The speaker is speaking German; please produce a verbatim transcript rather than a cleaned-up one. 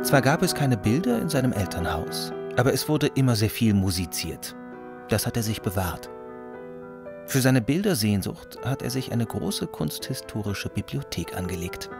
Zwar gab es keine Bilder in seinem Elternhaus, aber es wurde immer sehr viel musiziert. Das hat er sich bewahrt. Für seine Bildersehnsucht hat er sich eine große kunsthistorische Bibliothek angelegt.